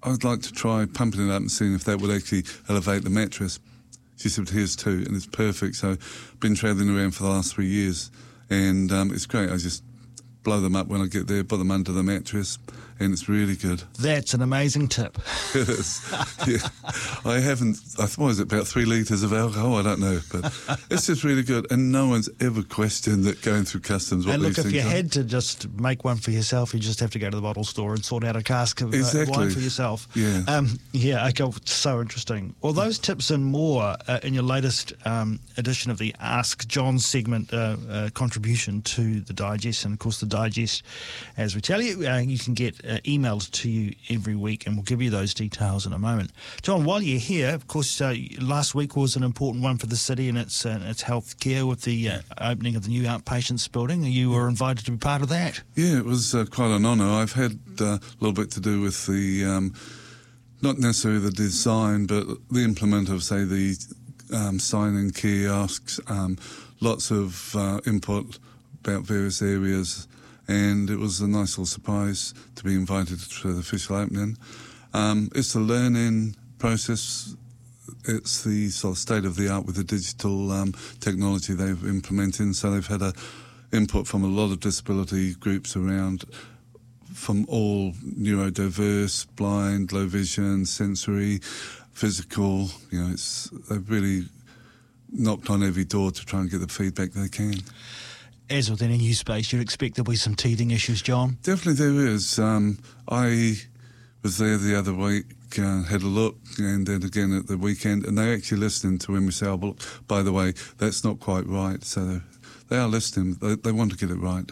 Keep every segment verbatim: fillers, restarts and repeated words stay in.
I'd like to try pumping it up and seeing if that would actually elevate the mattress. She said, here's two, and it's perfect. So I've been travelling around for the last three years, and um, it's great. I just blow them up when I get there, put them under the mattress, and it's really good. That's an amazing tip. It is. Yeah. I haven't, I thought it was about three litres of alcohol, I don't know, but it's just really good, and no one's ever questioned it going through customs. What And look, these if you things are. had to just make one for yourself, you just have to go to the bottle store and sort out a cask of uh, Exactly. wine for yourself. Yeah. Um, yeah, okay, so interesting. Well, those tips and more uh, in your latest um, edition of the Ask John segment uh, uh, contribution to the Digest. And, of course, the Digest, as we tell you, uh, you can get uh, emailed to you every week, and we'll give you those details in a moment. John, while you're here, of course, uh, last week was an important one for the city and its, uh, its health care with the uh, opening of the new outpatients building. You were invited to be part of that. Yeah, it was uh, quite an honour. I've had uh, a little bit to do with the, um, not necessarily the design, but the implement of, say, the um, sign-in kiosks, um, lots of uh, input about various areas, and it was a nice little surprise to be invited to the official opening. Um, it's a learning process. It's the sort of state-of-the-art with the digital um, technology they've implemented, so they've had a input from a lot of disability groups around, from all neurodiverse, blind, low vision, sensory, physical. You know, it's they've really knocked on every door to try and get the feedback they can. As with any new space, you'd expect there'll be some teething issues, John? Definitely there is. Um, I was there the other week, uh, had a look, and then again at the weekend, and they're actually listening to when we say, oh, look, by the way, that's not quite right. So they are listening. They, they want to get it right.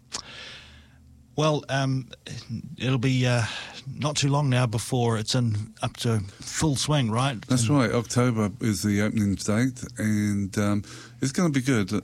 Well, um, it'll be uh, not too long now before it's in up to full swing, right? That's and right. October is the opening date, and um, it's going to be good.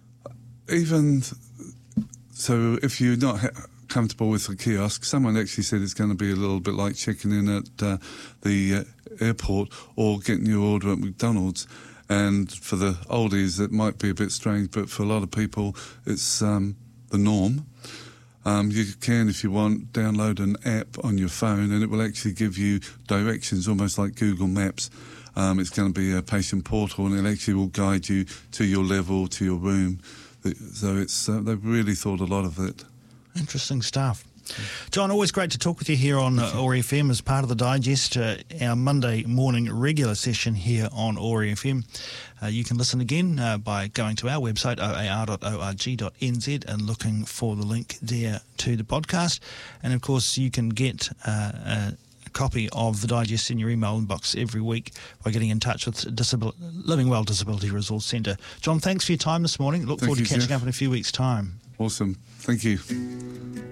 Even so, if you're not ha- comfortable with the kiosk, someone actually said it's going to be a little bit like checking in at uh, the uh, airport or getting your order at McDonald's. And for the oldies, it might be a bit strange, but for a lot of people, it's um, the norm. Um, you can, if you want, download an app on your phone, and it will actually give you directions, almost like Google Maps. Um, it's going to be a patient portal, and it actually will guide you to your level, to your room. So it's uh, they've really thought a lot of it. Interesting stuff. John, always great to talk with you here on uh, O A R F M as part of the Digest, uh, our Monday morning regular session here on O A R F M. Uh, you can listen again uh, by going to our website, o a r dot org dot n z, and looking for the link there to the podcast. And, of course, you can get uh, a copy of the Digest in your email inbox every week by getting in touch with Disabil- Living Well Disability Resource Centre. John, thanks for your time this morning. Look Thank forward you, to catching Jeff. up in a few weeks' time. Awesome. Thank you.